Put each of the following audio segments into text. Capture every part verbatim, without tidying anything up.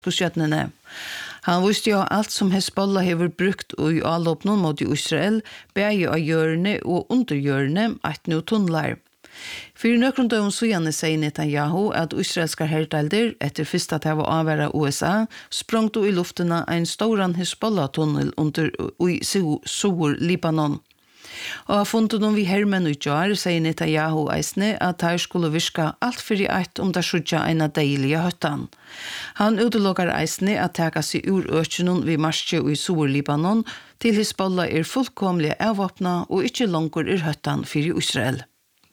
Damaskusstjärnorna. Han visste jo allt som Hezbollah hever brukt i avlåpnen mot Israel, bæge av hjørne og underhjørne, at nå tunnlar. For nøkron døgn siden sier Netanyahu at israelska herdelder etter første til å avvære U S A sprangt i luftene en stor Hezbollah-tunnel under i Sur Libanon. Og har funnet noen vi hermen ut jar, sier Netanyahu eisne at her skulle virke alt for i eit om det skjøtja en av deilige høttan. Han utelukkar eisne at teka seg ur økjennom vi marsje i Sur Libanon til Hezbollah er fullkomlig avvåpna og ikke langer er høttan for Israel.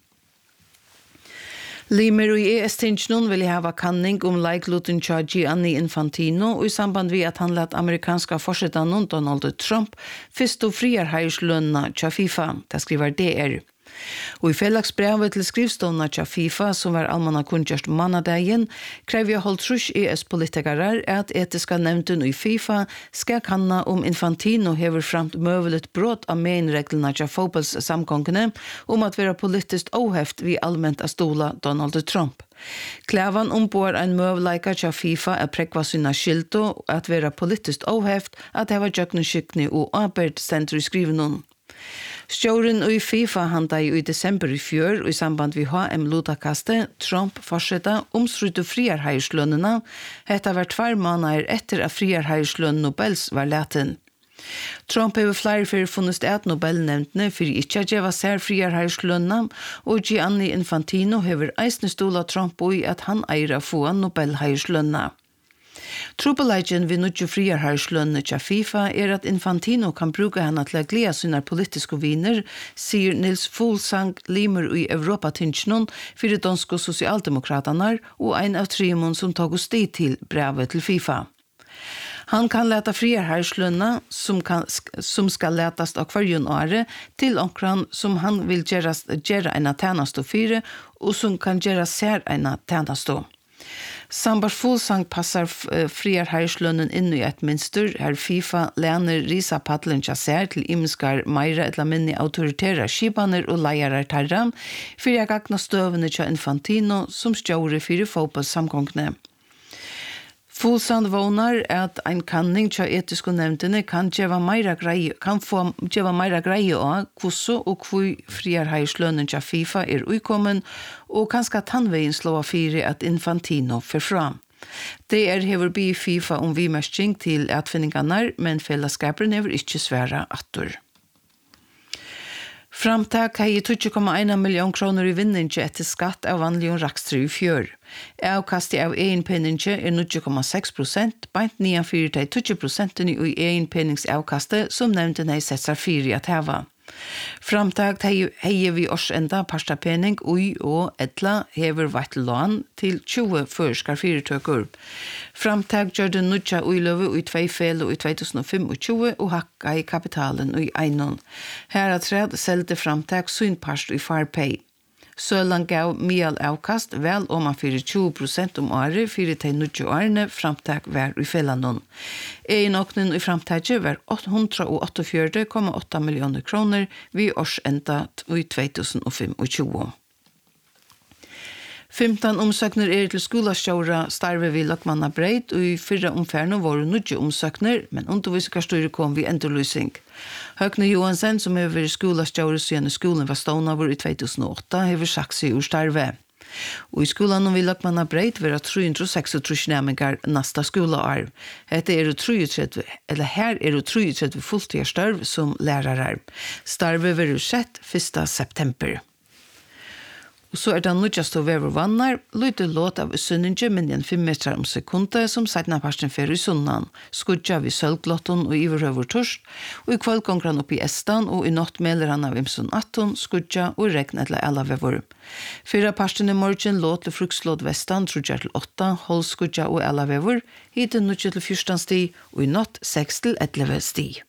Limer og E S-tingsnon vil hava kanning om leikluten tja Gianni Infantino og i samband vi at han lett amerikanska forsettanon Donald Trump fyrst og friar heislønna tja FIFA, det skriver D R. Og i fellagsbrevet til skrivstånda tja FIFA, som var allmanna kunngjørst mannadegin, krev jeg holdt trus E S-politikarar at etiska nevnden i FIFA skal kanna om Infantino hever framt møvelet brot av meinreglene tja fotballs samkongene om at være politiskt oheft vi allmänt av stola Donald Trump. Klævan ombor en møvleika tja FIFA er prekva syna skilto at være politiskt oheft at heva jøkneskykni og arbeid stendur i skrivenon. Stjåren i FIFA handa i desember i fjør og i samband vi H M Lodakaste Trump forsetta omsrutte friarheierslønnena hetta var tvær måneder etter at friarheierslønn Nobels var latin. Trump hever flere for funnest at Nobelnevntene for ikke å gjøre sær friarheierslønna og Gianni Infantino hever eisne stola Trump i at han eier å få Nobelheierslønna. Trupelagjen vi nutju friarheierslønne tja FIFA er at Infantino kan bruka henne til å glede sine politiske viner, sier Nils Fuglsang Limer i Europatinsknon for de danske sosialdemokraterna og en av trimon som tog oss dit til brevet til FIFA. Han kan leta friarheierslønna som, kan, som skal letast av kvarjon åre til omkran som han vil gjøre, gjøre en tjeneste fire og som kan gjøre sær en tjeneste. Sambar Fuglsang passar friarheierslønnen inn i et minster, her FIFA lener risa paddelen tja sær til imenskar meira etla minni autoritæra skipaner og leiarar tarra, fyrir jeg gagna støvene tja Infantino som stjåre fyrir fotballsamkongene. Fuglsang vånar at ein kanning tja etiske nevntene kan gjeva meira greie, kan få gjeva meira greie av hvordan og hvor friarheierslønnen tja FIFA er ukommen, og kanskje tannveien slå av fire at Infantino fer fram. Det er hever bi FIFA om vimersking til atfinningarna, men fellesskaperen hever ikke sværa attor. Framtak har gitt to komma en million kroner i vinninge etter skatt av vanlig og rakstri i fjør. Avkastet av egenpenninge er null komma seks prosent, beint nian fyrir til to prosent i egenpenningsavkastet som nevnten har sett seg fire at heva. Framtakt heier vi årsenda parstapenning ui og edla hever vart lån til tjue førskar fyrirtøkur. Framtakt gjør det nudja uiløve ui tvei fel og i tjueogtjúgu og hakka i kapitalen ui einon. Her at tred selte framtakt sin parst ui farpei. Sølan gav mial avkast vel om man fyrir tjue prosent om året fyrir til nudja årene framtak var i fellanon. Einoknen i framtaket var åtte hundre åttiofjørt komma åtta millioner kroner vi årsenda i tjueogtjúgu. femton omsøkner er til skolastjåra starve vi Lokmanna Breit, og i fyrre omfærne var nudje omsøkner, men undervisningsstyret kom vi endurlysing. Høgne Johansen, som har vært skolastjåra siden skolen var stående i to tusen og åtta, har vært sagt seg ur starve. Og i skolen vi Lokmanna Breit var tre hundre seksogtrýss nærmengar nasta skoleår. Hette er treogtretti, eller her er treogtretti fulltidsstørv som lærere. Starve var sett første september. Og så er det nødjast å være vannar, lyde låt av sunninge minjen fem meter om sekundet som seitna parsten fer i sunnan, skudja vi sølglotton og iverhøver torsk, og i kveld gonger han opp i Estan, og i natt meler han av imsun atton, skudja og regn etla alla vevor. Fyra parsten i morgen låt til frukslåd vestan, trudja til åtta, hold skudja og alla vevor, hit nødja til fyrstan sti, og i natt seks til elleve sti.